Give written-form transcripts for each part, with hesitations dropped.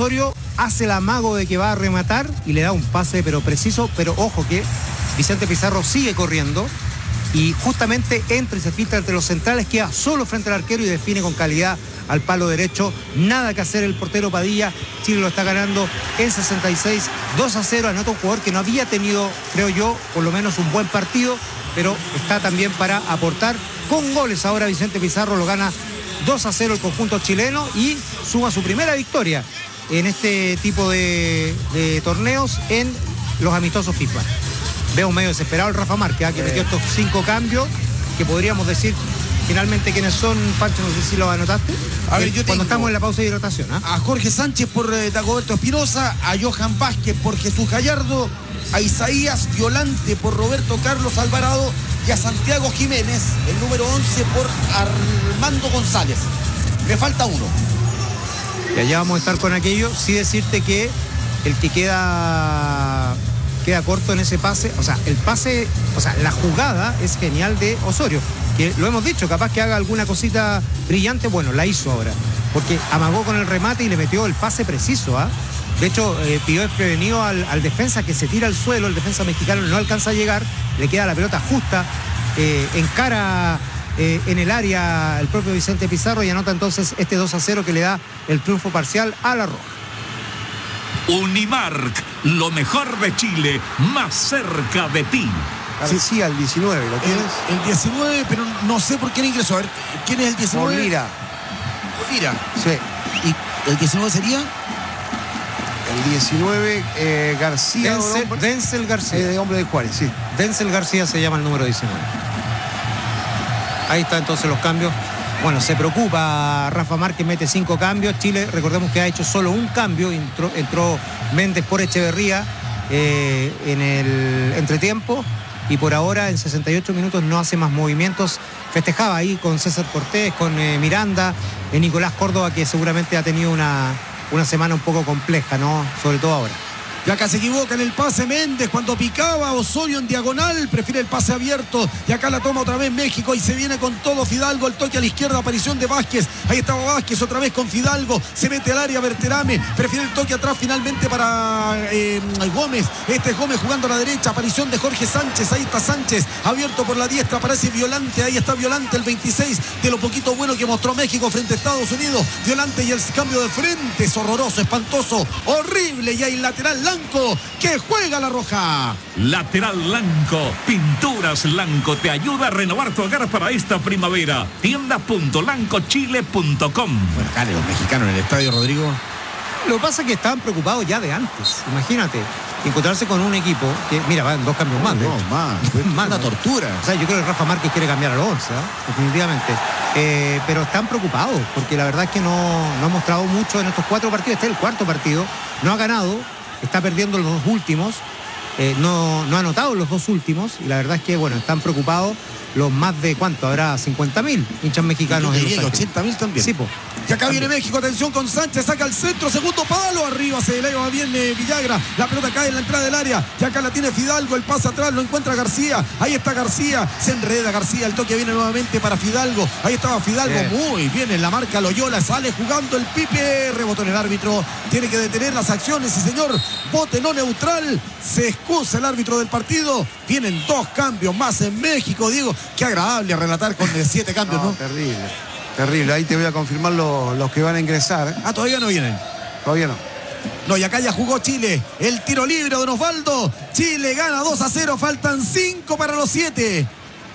Osorio hace el amago de que va a rematar y le da un pase pero preciso, pero ojo que Vicente Pizarro sigue corriendo y justamente entra y se filtra entre los centrales, queda solo frente al arquero y define con calidad al palo derecho. Nada que hacer el portero Padilla. Chile lo está ganando en 66, 2-0. Anota un jugador que no había tenido, creo yo, por lo menos un buen partido, pero está también para aportar con goles. Ahora Vicente Pizarro lo gana 2-0 el conjunto chileno y suma su primera victoria en este tipo de torneos en los amistosos FIFA. Veo medio desesperado el Rafa Márquez, que metió estos 5 cambios, que podríamos decir finalmente quiénes son. Pancho, no sé si lo anotaste. A ver, cuando estamos en la pausa de hidratación. A Jorge Sánchez por Dagoberto Espinosa, a Johan Vázquez por Jesús Gallardo, a Isaías Violante por Roberto Carlos Alvarado y a Santiago Jiménez, el número 11, por Armando González. Me falta uno. Y allá vamos a estar con aquello. Sí decirte que el que queda corto en ese pase, la jugada es genial de Osorio, que lo hemos dicho, capaz que haga alguna cosita brillante, bueno, la hizo ahora, porque amagó con el remate y le metió el pase preciso, De hecho, pidió desprevenido al defensa que se tira al suelo, el defensa mexicano no alcanza a llegar, le queda la pelota justa, encara en el área el propio Vicente Pizarro y anota entonces este 2-0 que le da el triunfo parcial a la Roja. Unimark, lo mejor de Chile, más cerca de ti. Sí, al 19, ¿lo tienes? El 19, pero no sé por quién ingresó. A ver, ¿quién es el 19? Mira. Sí. ¿Y el 19 sería? El 19, García. Denzel García. De hombre de Juárez, sí. Denzel García se llama el número 19. Ahí está entonces los cambios. Bueno, se preocupa Rafa Márquez, mete 5 cambios. Chile, recordemos que ha hecho solo un cambio. Entró Méndez por Echeverría en el entretiempo. Y por ahora, en 68 minutos, no hace más movimientos. Festejaba ahí con César Cortés, con Miranda, Nicolás Córdoba, que seguramente ha tenido una semana un poco compleja, ¿no? Sobre todo ahora. Y acá se equivoca en el pase Méndez cuando picaba Osorio en diagonal, prefiere el pase abierto y acá la toma otra vez México y se viene con todo Fidalgo, el toque a la izquierda, aparición de Vázquez, ahí estaba Vázquez otra vez con Fidalgo, se mete al área Berterame, prefiere el toque atrás finalmente para Gómez, este es Gómez jugando a la derecha, aparición de Jorge Sánchez, ahí está Sánchez, abierto por la diestra, aparece Violante, ahí está Violante, el 26 de lo poquito bueno que mostró México frente a Estados Unidos, Violante y el cambio de frente es horroroso, espantoso, horrible y hay lateral que juega la Roja. Lateral Lanco, Pinturas Lanco te ayuda a renovar tu hogar para esta primavera. Tienda.lancochile.com. Bueno, acá los mexicanos en el estadio, Rodrigo. Lo que pasa es que estaban preocupados ya de antes. Imagínate, encontrarse con un equipo que, mira, van 2 cambios más. Más una tortura. O sea, yo creo que Rafa Márquez quiere cambiar al 11, definitivamente. Pero están preocupados, porque la verdad es que no ha mostrado mucho en estos 4 partidos. Este es el 4º partido, no ha ganado. Está perdiendo los 2 últimos, no ha anotado los 2 últimos y la verdad es que, bueno, están preocupados los más de, ¿cuánto? Habrá 50.000 hinchas mexicanos. Y 80.000 también. Sí, po. Y acá viene México, atención con Sánchez, saca el centro, segundo palo, arriba se eleva bien Villagra, la pelota cae en la entrada del área, y acá la tiene Fidalgo, el pase atrás, lo encuentra García, ahí está García, se enreda García, el toque viene nuevamente para Fidalgo, ahí estaba Fidalgo, muy bien en la marca Loyola, sale jugando el Pipe, rebotó en el árbitro, tiene que detener las acciones, y señor, bote no neutral, se excusa el árbitro del partido, vienen 2 cambios más en México, Diego, qué agradable relatar con 7 cambios, ¿no? Terrible, ahí te voy a confirmar los que van a ingresar. Todavía no vienen. Todavía no. No, y acá ya jugó Chile. El tiro libre de Don Osvaldo. Chile gana 2-0. Faltan 5 para los 7.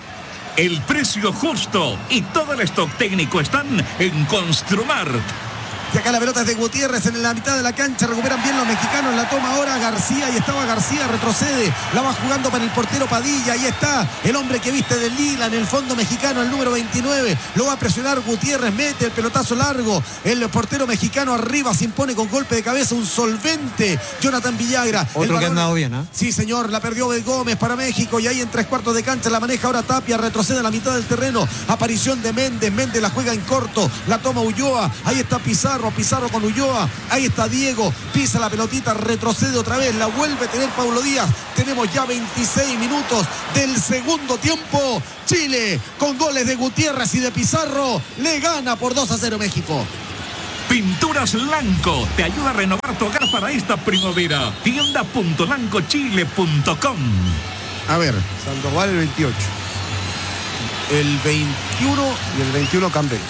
El precio justo y todo el stock técnico están en Construmart. Y acá la pelota es de Gutiérrez en la mitad de la cancha. Recuperan bien los mexicanos. La toma ahora García. Y estaba García. Retrocede. La va jugando para el portero Padilla. Ahí está el hombre que viste de lila en el fondo mexicano. El número 29. Lo va a presionar Gutiérrez. Mete el pelotazo largo. El portero mexicano arriba se impone con golpe de cabeza. Un solvente. Jonathan Villagra. Otro que ha andado bien, ¿eh? Sí, señor. La perdió Gómez para México. Y ahí en 3/4 de cancha la maneja ahora Tapia. Retrocede a la mitad del terreno. Aparición de Méndez. Méndez la juega en corto. La toma Ulloa. Ahí está Pizarro con Ulloa, ahí está Diego, pisa la pelotita, retrocede otra vez, la vuelve a tener Paulo Díaz. Tenemos ya 26 minutos del segundo tiempo. Chile, con goles de Gutiérrez y de Pizarro, le gana por 2-0 México. Pinturas Lanco te ayuda a renovar tu hogar para esta primavera. Tienda.lancochile.com. A ver, Sandoval el 28. el 21. Y el 21 Camberos.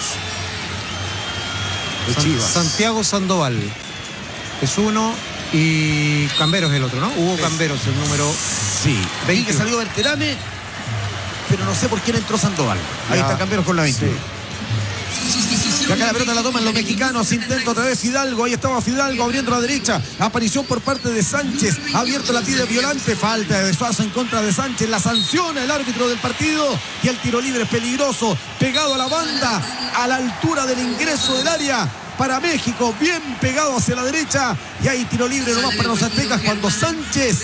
De Chivas. Santiago Sandoval es uno y Camberos es el otro, ¿no? Hugo Camberos, el número. Sí. Veí que 21. salió Berterame, pero no sé por quién entró Sandoval. Ahí Ya. está Camberos con la 21. Sí. Y acá la pelota la toman los mexicanos. Intenta otra vez Fidalgo. Ahí estaba Fidalgo abriendo a la derecha. Aparición por parte de Sánchez. Abierto la pide Violante. Falta de Suazo en contra de Sánchez. La sanciona el árbitro del partido. Y el tiro libre es peligroso. Pegado a la banda. A la altura del ingreso del área. Para México. Bien pegado hacia la derecha. Y hay tiro libre nomás para los aztecas. Cuando Sánchez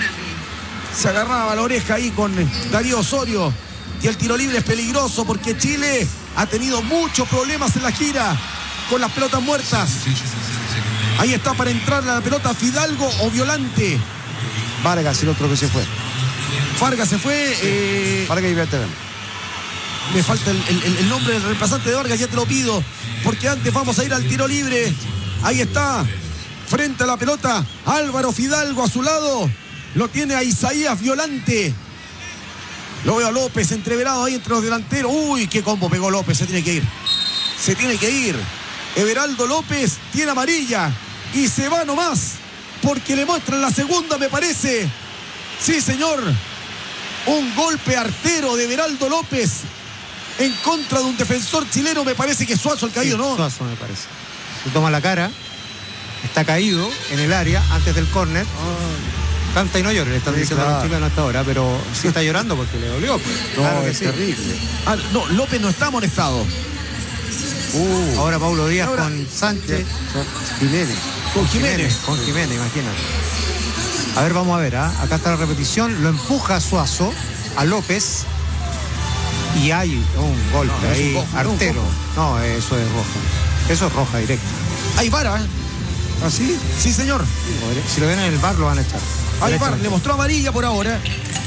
se agarraba la oreja ahí con Darío Osorio. Y el tiro libre es peligroso porque Chile ha tenido muchos problemas en la gira con las pelotas muertas. Ahí está para entrar la pelota Fidalgo o Violante. Vargas, el otro que se fue. Vargas se fue. Vargas y Berterame. Me falta el nombre del reemplazante de Vargas, ya te lo pido. Porque antes vamos a ir al tiro libre. Ahí está. Frente a la pelota. Álvaro Fidalgo a su lado. Lo tiene a Isaías Violante. Lo veo a López entreverado ahí entre los delanteros. Uy, qué combo pegó López. Se tiene que ir. Se tiene que ir. Everaldo López tiene amarilla. Y se va nomás. Porque le muestran la segunda, me parece. Sí, señor. Un golpe artero de Everaldo López en contra de un defensor chileno. Me parece que es Suazo el caído, Sí, ¿no? Suazo, me parece. Se toma la cara. Está caído en el área antes del córner. Canta y no llore, le están Sí, diciendo a claro. los chilenos hasta ahora, pero sí está llorando porque le dolió. Pues. No, Claro que es sí. terrible. Ah, no, López no está amonestado. Ahora Paulo Díaz Ahora- con Sánchez. Jiménez. Con Jiménez. Con Jiménez, imagínate. A ver, vamos a ver, ¿ah? Acá está la repetición. Lo empuja Suazo a López. Y hay un golpe No, es un ahí, cojo, no, artero. un No, eso es roja. Eso es roja directa. Hay VAR, ¿eh? ¿Ah, sí? Sí, señor. Si lo ven en el bar, lo van a echar. Hay VAR. Derechamente. Le mostró amarilla por ahora.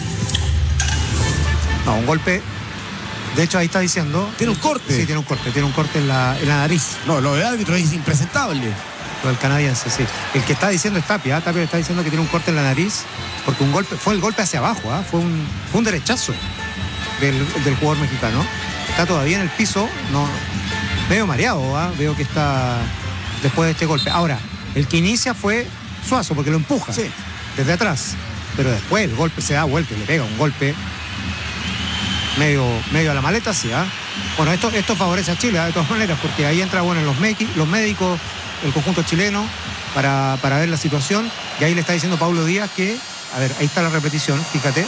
No, un golpe. De hecho, ahí está diciendo. Tiene un corte. Sí, tiene un corte. Tiene un corte en la nariz. No, lo del árbitro es impresentable. Lo del canadiense, sí. El que está diciendo es Tapia. ¿Ah? Tapia está diciendo que tiene un corte en la nariz. Porque un golpe, fue el golpe hacia abajo. ¿Ah? Fue un derechazo del jugador mexicano. Está todavía en el piso. No, medio mareado. ¿Ah? Veo que está después de este golpe. Ahora, el que inicia fue Suazo porque lo empuja. Sí. Desde atrás. Pero después el golpe se da vuelta y le pega un golpe medio a la maleta, sí. Bueno, esto favorece a Chile de todas maneras, porque ahí entra bueno los médicos, el conjunto chileno, para ver la situación. Y ahí le está diciendo Paulo Díaz que, a ver, ahí está la repetición, fíjate.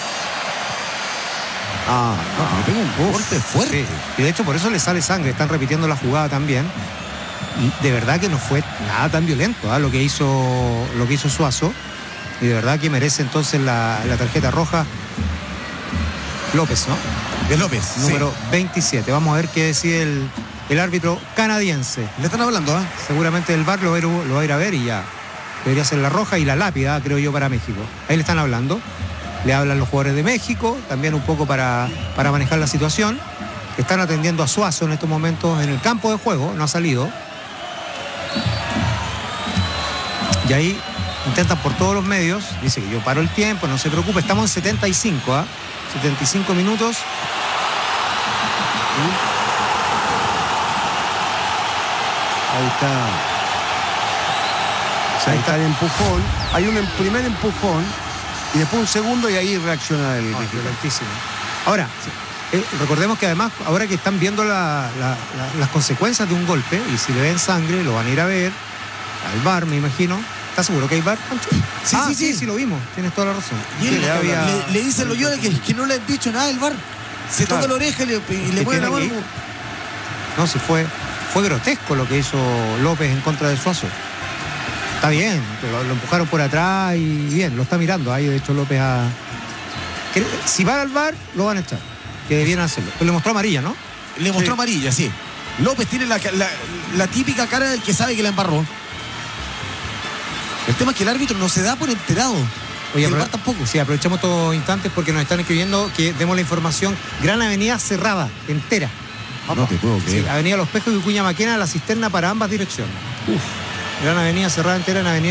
No, le pega un corte fuerte. Sí. Y de hecho por eso le sale sangre, están repitiendo la jugada también. Y de verdad que no fue nada tan violento lo que hizo Suazo. Y de verdad que merece entonces la tarjeta roja López, ¿no? De López. Número 27. Vamos a ver qué decide el árbitro canadiense. Le están hablando, ¿eh? Seguramente el VAR lo va a ir a ver y ya debería ser la roja y la lápida, creo yo, para México. Ahí le están hablando. Le hablan los jugadores de México, también un poco para manejar la situación. Están atendiendo a Suazo en estos momentos en el campo de juego, no ha salido. Y ahí intentan por todos los medios, dice que yo paro el tiempo, no se preocupe, estamos en 75, 75 minutos. Ahí está. Ahí está el empujón. Hay un primer empujón y después un segundo y ahí reacciona el mexicano. Violentísimo. Ahora, recordemos que además, ahora que están viendo las consecuencias de un golpe, y si le ven sangre, lo van a ir a ver al VAR, me imagino. ¿Estás seguro que hay VAR, Pancho? Sí, lo vimos. Tienes toda la razón. Y Sí, él le dicen los Loyola que no le han dicho nada del VAR. Se toca la oreja y le mueve la mano. No, sí, fue grotesco lo que hizo López en contra de Suazo. Está bien, pero lo empujaron por atrás y bien, lo está mirando. Ahí de hecho López si va al VAR, lo van a echar. Que debían hacerlo. Pero le mostró amarilla, ¿no? Le mostró amarilla, sí. López tiene la típica cara del que sabe que la embarró. El tema es que el árbitro no se da por enterado. Oye, el VAR tampoco. Sí, aprovechamos estos instantes porque nos están escribiendo que demos la información. Gran Avenida cerrada, entera. No te puedo Sí, creer. Avenida Los Pejos y Vicuña Maquena, la cisterna para ambas direcciones. Gran avenida cerrada entera en avenida